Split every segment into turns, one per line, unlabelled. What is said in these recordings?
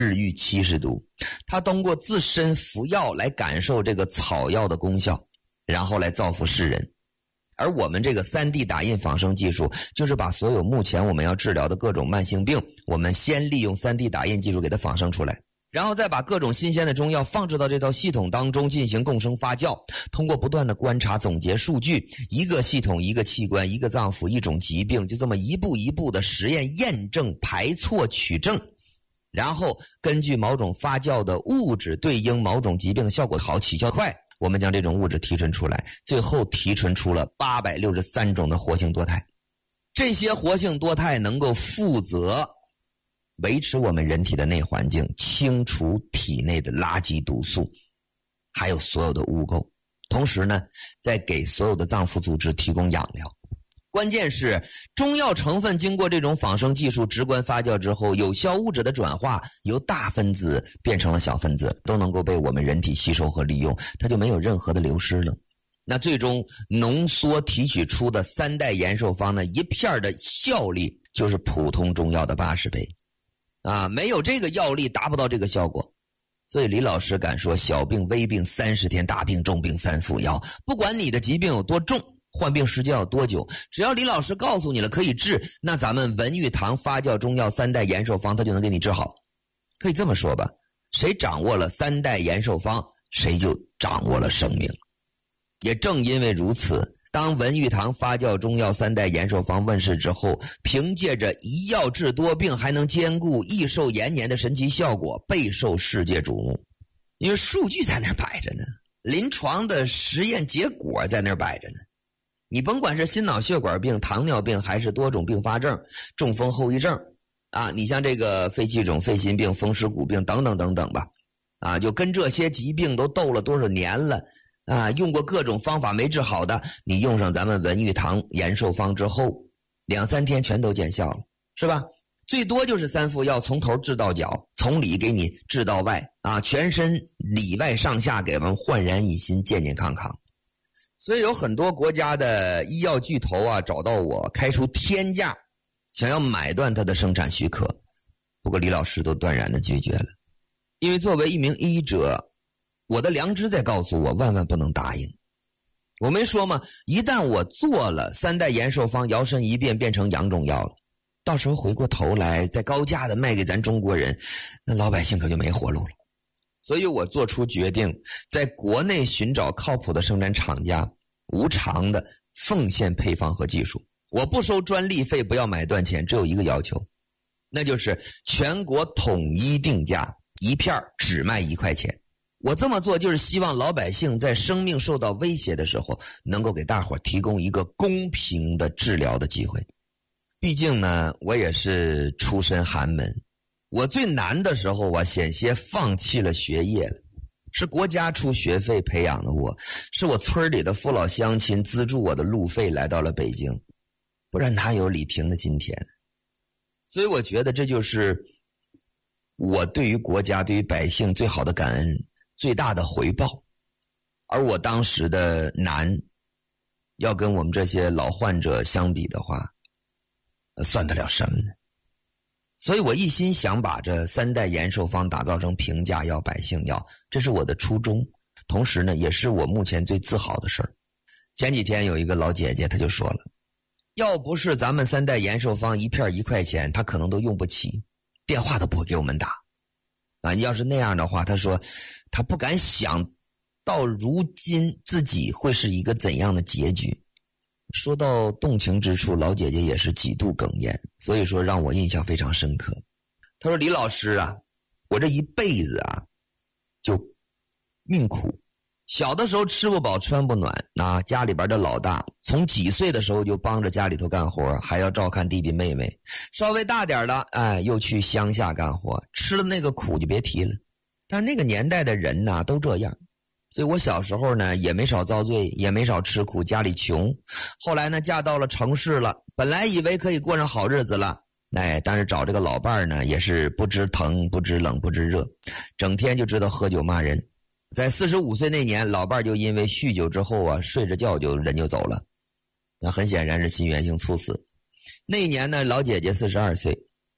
日愈70度。他通过自身服药来感受这个草药的功效，然后来造福世人。而我们这个 3D 打印仿生技术，就是把所有目前我们要治疗的各种慢性病，我们先利用 3D 打印技术给它仿生出来，然后再把各种新鲜的中药放置到这套系统当中进行共生发酵，通过不断的观察总结数据，一个系统一个器官一个脏腑一种疾病，就这么一步一步的实验验证排错取证，然后根据某种发酵的物质对应某种疾病的效果好起效快，我们将这种物质提纯出来，最后提纯出了863种的活性多肽。这些活性多肽能够负责维持我们人体的内环境，清除体内的垃圾毒素，还有所有的污垢，同时呢，再给所有的脏腑组织提供养料。关键是中药成分经过这种仿生技术直观发酵之后，有效物质的转化由大分子变成了小分子，都能够被我们人体吸收和利用，它就没有任何的流失了。那最终浓缩提取出的3代延寿方呢，一片的效力就是普通中药的80倍啊，没有这个药力达不到这个效果。所以李老师敢说小病微病30天，大病重病3服药，不管你的疾病有多重，患病时间有多久，只要李老师告诉你了可以治，那咱们文玉堂发酵中药3代延寿方它就能给你治好。可以这么说吧，谁掌握了3代延寿方，谁就掌握了生命。也正因为如此，当文玉堂发酵中药3代延寿方问世之后，凭借着一药治多病还能兼顾益寿延年的神奇效果，备受世界瞩目。因为数据在那儿摆着呢，临床的实验结果在那儿摆着呢。你甭管是心脑血管病、糖尿病，还是多种并发症、中风后遗症啊，你像这个肺气肿、肺心病、风湿骨病等等等等吧，啊，就跟这些疾病都斗了多少年了啊，用过各种方法没治好的，你用上咱们文玉堂延寿方之后，2、3天全都见效了，是吧？最多就是3副药从头治到脚，从里给你治到外啊，全身里外上下给我们焕然一新，健健康康。所以有很多国家的医药巨头啊找到我开出天价，想要买断他的生产许可，不过李老师都断然的拒绝了。因为作为一名医者，我的良知在告诉我万万不能答应。我没说吗？一旦我做了3代延寿方，摇身一变变成洋中药了，到时候回过头来再高价的卖给咱中国人，那老百姓可就没活路了。所以我做出决定，在国内寻找靠谱的生产厂家，无偿的奉献配方和技术。我不收专利费，不要买断钱，只有一个要求，那就是全国统一定价，一片只卖1块钱。我这么做就是希望老百姓在生命受到威胁的时候，能够给大伙提供一个公平的治疗的机会。毕竟呢，我也是出身寒门，我最难的时候我险些放弃了学业了，是国家出学费培养的我，是我村里的父老乡亲资助我的路费来到了北京，不然哪有李婷的今天。所以我觉得这就是我对于国家对于百姓最好的感恩，最大的回报。而我当时的难要跟我们这些老患者相比的话，算得了什么呢？所以我一心想把这3代延寿方打造成平价药、百姓药，这是我的初衷，同时呢，也是我目前最自豪的事儿。前几天有一个老姐姐，她就说了，要不是咱们3代延寿方一片1块钱，她可能都用不起，电话都不会给我们打啊！要是那样的话，她说她不敢想到如今自己会是一个怎样的结局。说到动情之处，老姐姐也是几度哽咽，所以说让我印象非常深刻。她说，李老师啊，我这一辈子啊就命苦，小的时候吃不饱穿不暖啊，家里边的老大，从几岁的时候就帮着家里头干活，还要照看弟弟妹妹，稍微大点的又去乡下干活，吃了那个苦就别提了。但是那个年代的人呢都这样，所以我小时候呢也没少遭罪，也没少吃苦，家里穷。后来呢嫁到了城市了，本来以为可以过上好日子了，但是找这个老伴呢也是不知疼不知冷不知热，整天就知道喝酒骂人。在45岁那年，老伴就因为酗酒之后啊，睡着觉人就走了，那很显然是心源性猝死。那一年呢，老姐姐42岁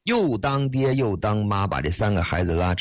又当爹又当妈，把这3个孩子拉扯